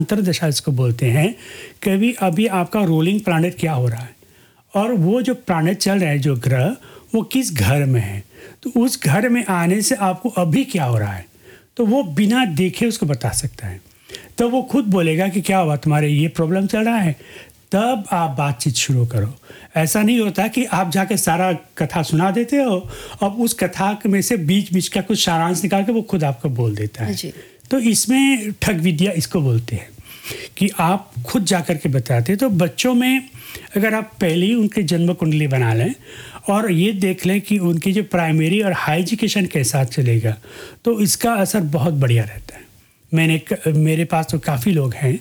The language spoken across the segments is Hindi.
अंतर्दशा इसको बोलते हैं कि अभी आपका रूलिंग प्लैनेट क्या हो रहा है और वो जो प्लैनेट चल रहा है, जो ग्रह, वो किस घर में है। तो उस घर में आने से आपको अभी क्या हो रहा है, तो वो बिना देखे उसको बता सकता है। तो वो खुद बोलेगा कि क्या हुआ, तुम्हारे ये प्रॉब्लम चल रहा है, तब आप बातचीत शुरू करो। ऐसा नहीं होता कि आप जाके सारा कथा सुना देते हो, अब उस कथा में से बीच बीच का कुछ सारांश निकाल के वो खुद आपको बोल देता है। तो इसमें ठग विद्या इसको बोलते हैं कि आप खुद जाकर के बताते हैं। तो बच्चों में अगर आप पहले ही उनके जन्म कुंडली बना लें और ये देख लें कि उनकी जो प्राइमरी और हाई एजुकेशन के साथ चलेगा, तो इसका असर बहुत बढ़िया रहता है। मेरे पास तो काफ़ी लोग हैं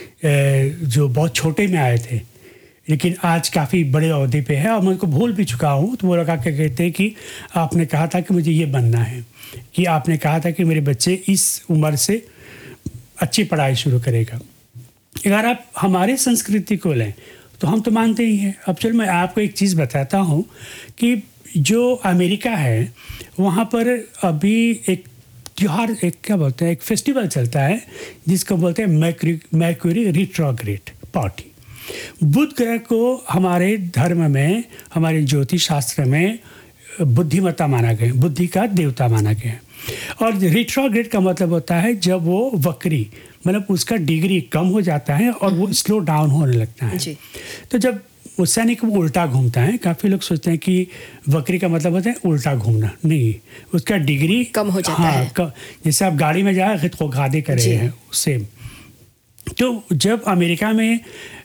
जो बहुत छोटे में आए थे, लेकिन आज काफ़ी बड़े अवधि पे है और मैं उनको भूल भी चुका हूँ। तो वो लोग आकर कहते हैं कि आपने कहा था कि मुझे ये बनना है, कि आपने कहा था कि मेरे बच्चे इस उम्र से अच्छी पढ़ाई शुरू करेगा। अगर आप हमारे संस्कृति को लें तो हम तो मानते ही हैं। अब चलो मैं आपको एक चीज़ बताता हूँ कि जो अमेरिका है वहाँ पर अभी एक त्योहार, एक क्या बोलते हैं, एक फेस्टिवल चलता है जिसको बोलते हैं मैक्यूरी रिट्रोग्रेड पार्टी। बुध ग्रह को हमारे धर्म में, हमारे ज्योतिष शास्त्र में बुद्धिमत्ता माना गया, बुद्धि का देवता माना गया। और रिट्रोग्रेड का मतलब होता है जब वो वक्री, मतलब उसका डिग्री कम हो जाता है और वो स्लो डाउन होने लगता है। तो जब उस यानी कि वो उल्टा घूमता है, काफ़ी लोग सोचते हैं कि वक्री का मतलब होता है उल्टा घूमना, नहीं, उसका डिग्री कम हो जाता है। जैसे आप गाड़ी में जाए खुद को गादे कर रहे हैं उससे। तो जब अमेरिका में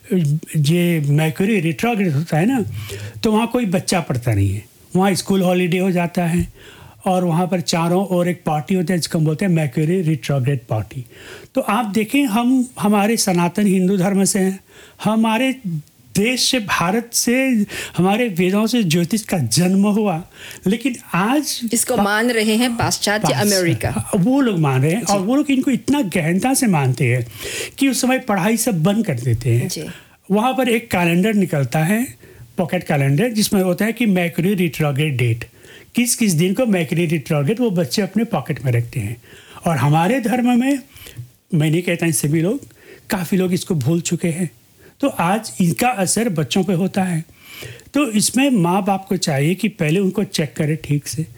ये मैक्यूरी रिट्रोग्रेड होता है ना, तो वहाँ कोई बच्चा पढ़ता नहीं है, वहाँ स्कूल हॉलीडे हो जाता है और वहाँ पर चारों ओर एक पार्टी होता है जिसको हम बोलते हैं मैक्यूरी रिट्रोग्रेड पार्टी। तो आप देखें, हम हमारे सनातन हिंदू धर्म से हैं, हमारे देश से, भारत से, हमारे वेदों से ज्योतिष का जन्म हुआ, लेकिन आज इसको मान रहे हैं पाश्चात्य अमेरिका, वो लोग मान रहे हैं और वो लोग इनको इतना गहनता से मानते हैं कि उस समय पढ़ाई सब बंद कर देते हैं। वहाँ पर एक कैलेंडर निकलता है, पॉकेट कैलेंडर, जिसमें होता है कि मैक्यूरी रिट्रोग्रेड डेट, किस किस दिन को मैक्यूरी रिट्रोग्रेड वो बच्चे अपने पॉकेट में रखते हैं। और हमारे धर्म में, मैं नहीं कहता सभी लोग, काफ़ी लोग इसको भूल चुके हैं। तो आज इनका असर बच्चों पे होता है। तो इसमें माँ बाप को चाहिए कि पहले उनको चेक करें ठीक से।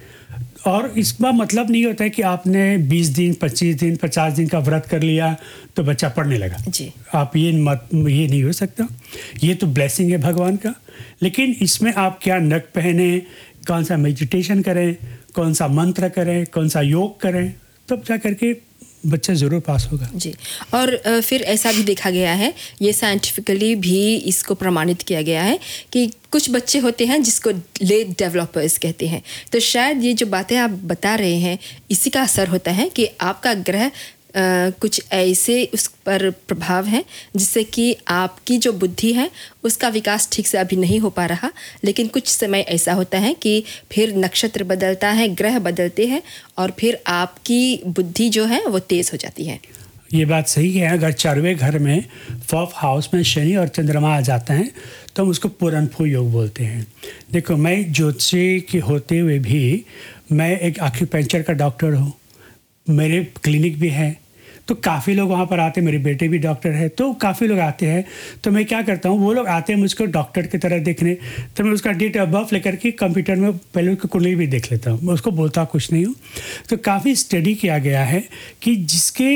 और इसका मतलब नहीं होता है कि आपने 20 दिन, 25 दिन, 50 दिन का व्रत कर लिया तो बच्चा पढ़ने लगा जी। आप ये नहीं हो सकता। ये तो ब्लेसिंग है भगवान का, लेकिन इसमें आप क्या नग पहने, कौन सा मेडिटेशन करें, कौन सा मंत्र करें, कौन सा योग करें, तब जा करके बच्चा ज़रूर पास होगा जी। और फिर ऐसा भी देखा गया है, ये साइंटिफिकली भी इसको प्रमाणित किया गया है कि कुछ बच्चे होते हैं जिसको लेट डेवलपर्स कहते हैं। तो शायद ये जो बातें आप बता रहे हैं, इसी का असर होता है कि आपका ग्रह कुछ ऐसे उस पर प्रभाव है जिससे कि आपकी जो बुद्धि है उसका विकास ठीक से अभी नहीं हो पा रहा। लेकिन कुछ समय ऐसा होता है कि फिर नक्षत्र बदलता है, ग्रह बदलते हैं और फिर आपकी बुद्धि जो है वो तेज़ हो जाती है। ये बात सही है। अगर 4वें घर में 4th हाउस में शनि और चंद्रमा आ जाता है तो हम उसको पुरनफू योग बोलते हैं। देखो, मैं ज्योतिषी के होते हुए भी मैं एक एक्यूपंक्चर का डॉक्टर हूँ, मेरे क्लिनिक भी है, तो काफ़ी लोग वहाँ पर आते हैं, मेरे बेटे भी डॉक्टर है, तो काफ़ी लोग आते हैं। तो मैं क्या करता हूँ, वो लोग आते हैं मुझको डॉक्टर की तरह देखने, तो मैं उसका डेट ऑफ बर्थ लेकर के कंप्यूटर में पहले उसकी कुंडली भी देख लेता हूँ, मैं उसको बोलता कुछ नहीं हूँ। तो काफ़ी स्टडी किया गया है कि जिसके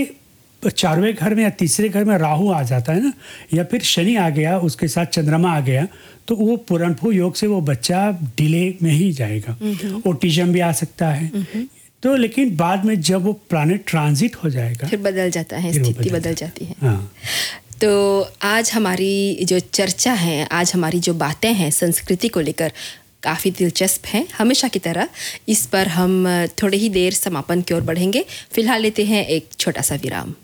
4वें घर में या तीसरे घर में राहु आ जाता है ना, या फिर शनि आ गया, उसके साथ चंद्रमा आ गया, तो वो पुरनफू योग से वो बच्चा डिले में ही जाएगा। ऑटिज्म भी आ सकता है। तो लेकिन बाद में जब वो प्लैनेट ट्रांजिट हो जाएगा फिर बदल जाता है, स्थिति बदल जाती है। हाँ। तो आज हमारी जो चर्चा है, आज हमारी जो बातें हैं संस्कृति को लेकर काफ़ी दिलचस्प हैं। हमेशा की तरह इस पर हम थोड़ी ही देर समापन की ओर बढ़ेंगे। फिलहाल लेते हैं एक छोटा सा विराम।